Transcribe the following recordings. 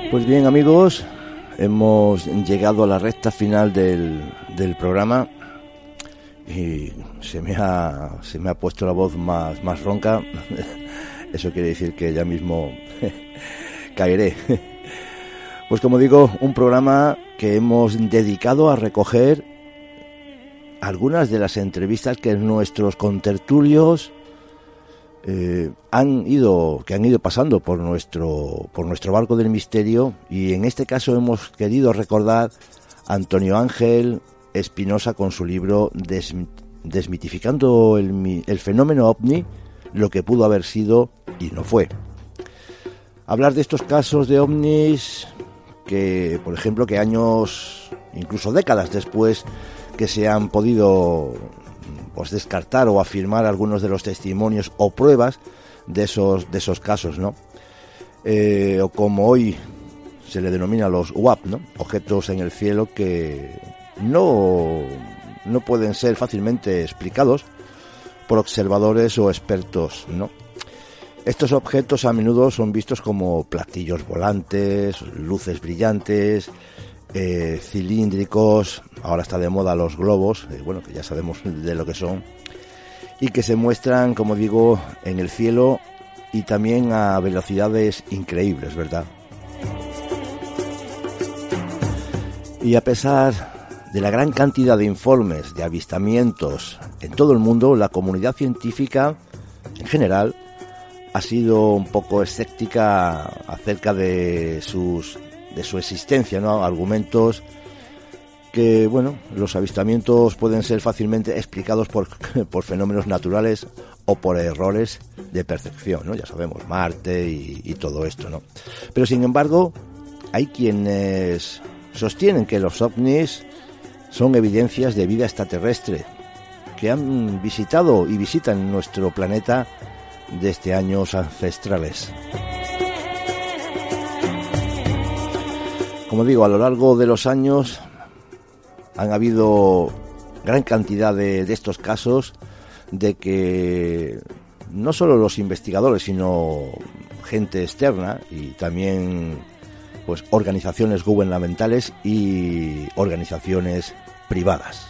Pues bien, amigos, hemos llegado a la recta final del programa y se me ha puesto la voz más ronca. Eso quiere decir que ya mismo caeré. Pues como digo, un programa que hemos dedicado a recoger algunas de las entrevistas que nuestros contertulios han ido pasando por nuestro barco del misterio, y en este caso hemos querido recordar a Antonio Ángel Espinosa con su libro Desmitificando el fenómeno ovni, lo que pudo haber sido y no fue. Hablar de estos casos de ovnis que, por ejemplo, que años, incluso décadas después que se han podido descartar o afirmar algunos de los testimonios o pruebas de esos casos, ¿no? O como hoy se le denomina los UAP, ¿no? Objetos en el cielo que no pueden ser fácilmente explicados por observadores o expertos, ¿no? Estos objetos a menudo son vistos como platillos volantes, luces brillantes, cilíndricos. Ahora está de moda los globos, que ya sabemos de lo que son, y que se muestran, como digo, en el cielo y también a velocidades increíbles, ¿verdad? Y a pesar de la gran cantidad de informes de avistamientos en todo el mundo, la comunidad científica en general ha sido un poco escéptica acerca de su existencia, ¿no? Argumentos que, los avistamientos pueden ser fácilmente explicados por fenómenos naturales o por errores de percepción, ¿no? Ya sabemos, Marte y todo esto, ¿no? Pero sin embargo, hay quienes sostienen que los ovnis son evidencias de vida extraterrestre que han visitado y visitan nuestro planeta desde años ancestrales. Como digo, a lo largo de los años han habido gran cantidad de estos casos de que no solo los investigadores, sino gente externa y también organizaciones gubernamentales y organizaciones privadas.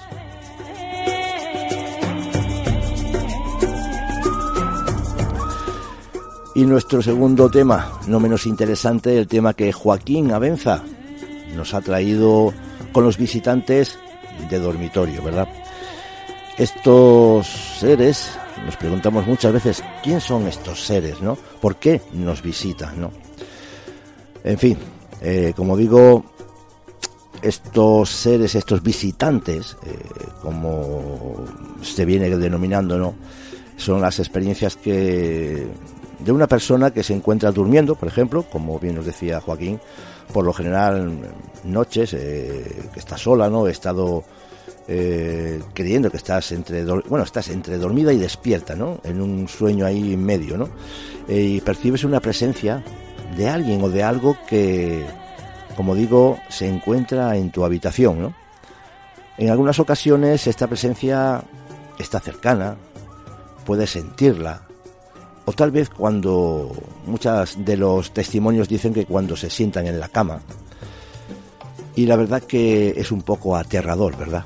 Y nuestro segundo tema, no menos interesante, el tema que Joaquín Abenza nos ha traído con los visitantes de dormitorio, ¿verdad? Estos seres, nos preguntamos muchas veces, ¿quién son estos seres, no? ¿Por qué nos visitan, no? En fin, como digo, estos seres, estos visitantes, como se viene denominando, ¿no? Son las experiencias de una persona que se encuentra durmiendo, por ejemplo, como bien nos decía Joaquín, por lo general noches que estás sola, ¿no? He estado creyendo que estás entre dormida y despierta, ¿no? En un sueño ahí en medio, ¿no? Y percibes una presencia de alguien o de algo que, como digo, se encuentra en tu habitación, ¿no? En algunas ocasiones esta presencia está cercana, puedes sentirla, o tal vez cuando muchos de los testimonios dicen que cuando se sientan en la cama, y la verdad que es un poco aterrador, ¿verdad?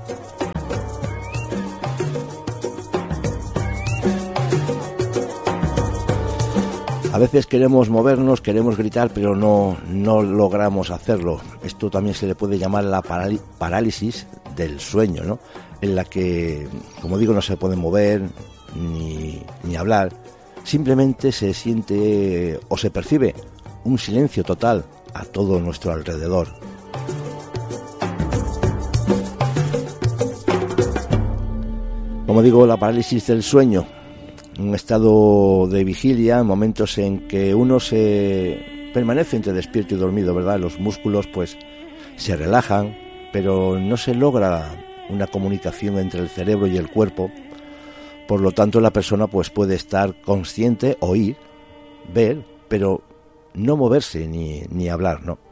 A veces queremos movernos, queremos gritar, pero no logramos hacerlo. Esto también se le puede llamar la parálisis del sueño, ¿no? En la que, como digo, no se puede mover ni hablar. Simplemente se siente o se percibe un silencio total a todo nuestro alrededor. Como digo, la parálisis del sueño, un estado de vigilia, momentos en que uno se permanece entre despierto y dormido, ¿verdad? Los músculos se relajan, pero no se logra una comunicación entre el cerebro y el cuerpo. Por lo tanto, la persona puede estar consciente, oír, ver, pero no moverse ni hablar, ¿no?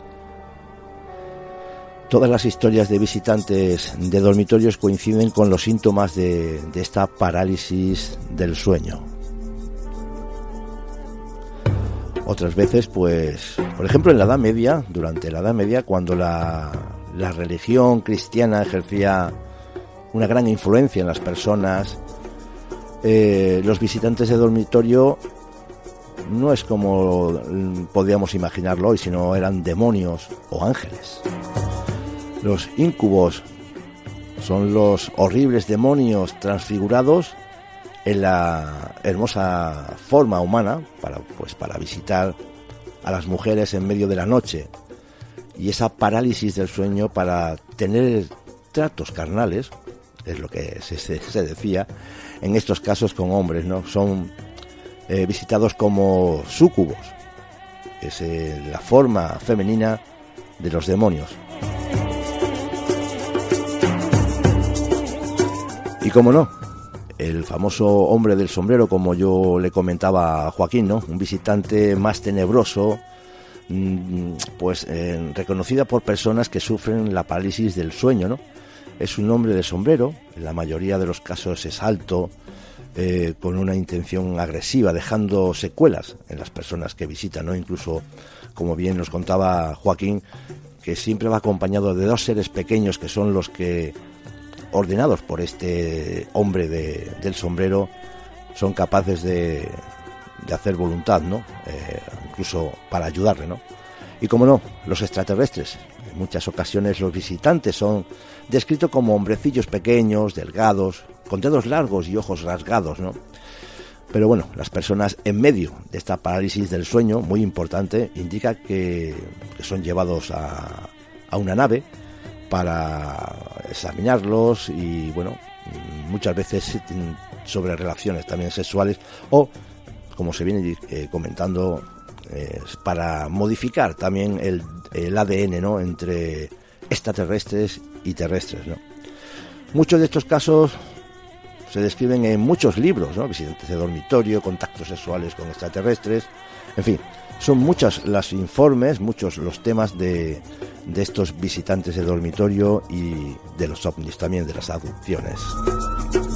Todas las historias de visitantes de dormitorios coinciden con los síntomas de esta parálisis del sueño. Otras veces, pues, por ejemplo, en la Edad Media, durante la Edad Media, cuando la religión cristiana ejercía una gran influencia en las personas, los visitantes de dormitorio no es como podríamos imaginarlo hoy, sino eran demonios o ángeles. Los íncubos son los horribles demonios transfigurados en la hermosa forma humana para visitar a las mujeres en medio de la noche, y esa parálisis del sueño para tener tratos carnales, es lo que se decía en estos casos con hombres, ¿no? Son visitados como súcubos, es la forma femenina de los demonios. Y cómo no, el famoso hombre del sombrero, como yo le comentaba a Joaquín, ¿no? Un visitante más tenebroso, reconocida por personas que sufren la parálisis del sueño, ¿no? Es un hombre de sombrero, en la mayoría de los casos es alto, con una intención agresiva, dejando secuelas en las personas que visitan, ¿no? Incluso, como bien nos contaba Joaquín, que siempre va acompañado de dos seres pequeños que son los que, ordenados por este hombre del sombrero, son capaces de hacer voluntad, ¿no? Incluso para ayudarle, ¿no? Y como no, los extraterrestres. En muchas ocasiones los visitantes son descritos como hombrecillos pequeños, delgados, con dedos largos y ojos rasgados, ¿no? Pero bueno, las personas en medio de esta parálisis del sueño, muy importante, indica que son llevados a una nave para examinarlos y, bueno, muchas veces sobre relaciones también sexuales o, como se viene comentando, para modificar también el ADN, ¿no? Entre extraterrestres y terrestres, ¿no? Muchos de estos casos se describen en muchos libros, ¿no? Visitantes de dormitorio, contactos sexuales con extraterrestres, en fin, son muchos los informes, muchos los temas de estos visitantes de dormitorio y de los ovnis también, de las abducciones.